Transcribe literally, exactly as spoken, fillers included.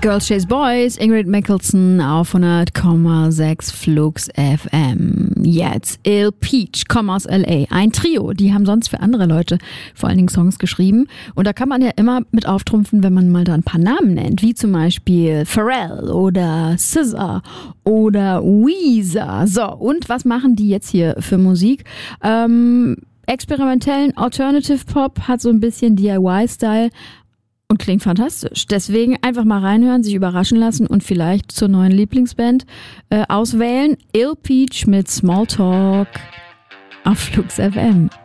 Girls Chase Boys, Ingrid Michaelson auf hundert Komma sechs Flux F M. Jetzt Ill Peach, komm aus L A. Ein Trio, die haben sonst für andere Leute vor allen Dingen Songs geschrieben. Und da kann man ja immer mit auftrumpfen, wenn man mal da ein paar Namen nennt, wie zum Beispiel Pharrell oder S Z A oder Weezer. So, und was machen die jetzt hier für Musik? Ähm, experimentellen Alternative Pop, hat so ein bisschen D I Y-Style. Und klingt fantastisch. Deswegen einfach mal reinhören, sich überraschen lassen und vielleicht zur neuen Lieblingsband äh, auswählen. Ill Peach mit Small Talk auf Flux F M.